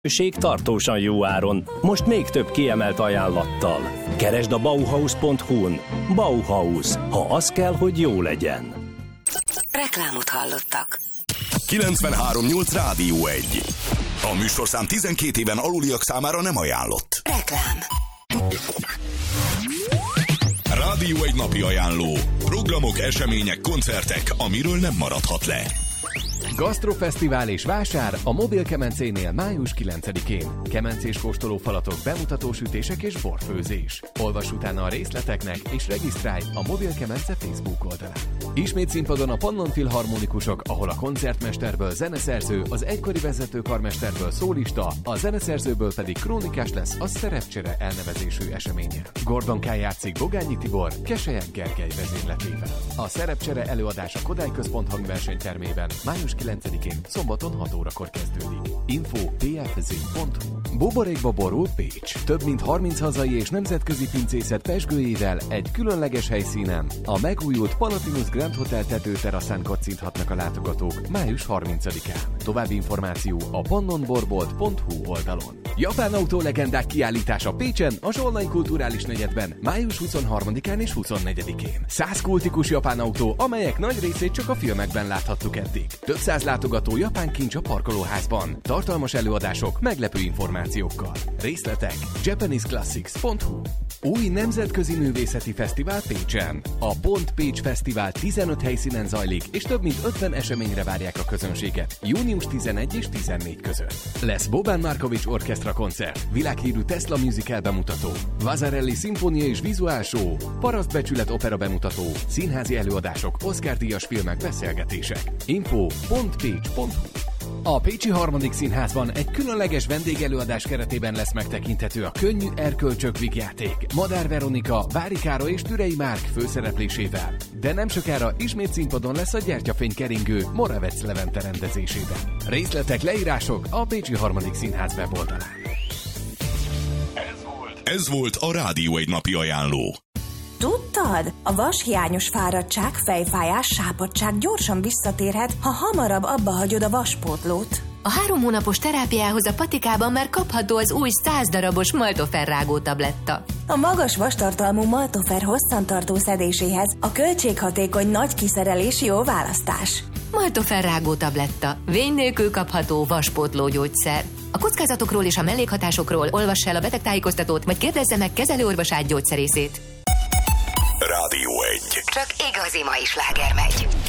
Tartósan jó áron, most még több kiemelt ajánlattal. Keresd a Bauhaus.hu-n. Bauhaus, ha az kell, hogy jó legyen. Reklámot hallottak. 93.8 Rádió 1. A műsorszám 12 éven aluliak számára nem ajánlott. Reklám. Rádió 1 napi ajánló. Programok, események, koncertek, amiről nem maradhat le. Gasztrofesztivál és vásár a Mobil Kemencénél május 9-én. Kemencés kóstolófalatok, bemutató-sütések és borfőzés. Olvass utána a részleteknek és regisztrálj a Mobil Kemence Facebook oldalán. Ismét színpadon a Pannon Filharmonikusok, ahol a koncertmesterből zeneszerző, az egykori vezetőkarmesterből szólista, a zeneszerzőből pedig krónikás lesz a Szerepcsere elnevezésű eseményen. Gordon K. játszik Bogányi Tibor, Keselyek Gergely vezérletével. A Szerepcsere előadás a Kodály Központ hangversenytermében május 9-én szombaton 6 órakor kezdődik. Info pfz.hu. Buborékba borult Pécs. Több mint 30 hazai és nemzetközi pincészet pezsgőjével egy különleges helyszínen, a megújult Palatinus Grand Hotel tetőteraszán kocinthatnak a látogatók május 30-án. További információ a pannonborbolt.hu oldalon. Japán autólegendák kiállítása Pécsen, a Zsolnay Kulturális Negyedben május 23-án és 24-én. 100 kultikus japán autó, amelyek nagy részét csak a filmekben láthattuk eddig. Több 100 látogató japán kincs a parkolóházban. Tartalmas előadások, meglepő információkkal. Részletek japaneseclassics.hu. Új nemzetközi művészeti fesztivál Pécsen. A Pont Pécs Fesztivál 15 helyszínen zajlik, és több mint 50 eseményre várják a közönséget június 11 és 14 között. Lesz Boban Markovics orchestra koncert, világhírű Tesla musical bemutató, Vasarely szimfónia és vizuál show, Parasztbecsület opera bemutató, színházi előadások, Oscar-díjas filmek, beszélgetések. Info pontpécs.hu. A Pécsi Harmadik Színházban egy különleges vendégelőadás keretében lesz megtekinthető a Könnyű erkölcsök vígjáték. Madár Veronika, Vári Károly és Türei Márk főszereplésével. De nem sokára ismét színpadon lesz a Gyertyafény keringő Moravec Levente rendezésében. Részletek, leírások a Pécsi Harmadik Színház weboldalán. Ez volt a Rádió 1 napi ajánló. Tudtad? A vashiányos fáradtság, fejfájás, sápadtság gyorsan visszatérhet, ha hamarabb abba hagyod a vaspótlót. A 3 hónapos terápiához a patikában már kapható az új 100 darabos Maltofer rágó tabletta. A magas vastartalmú Maltofer hosszantartó szedéséhez a költséghatékony nagy kiszerelés jó választás. Maltofer rágó tabletta. Vény nélkül kapható vaspótló gyógyszer. A kockázatokról és a mellékhatásokról olvass el a betegtájékoztatót, vagy kérdezze meg kezelőorvosát, gyógyszerészét. Rádió 1. Csak igazi mai sláger megy.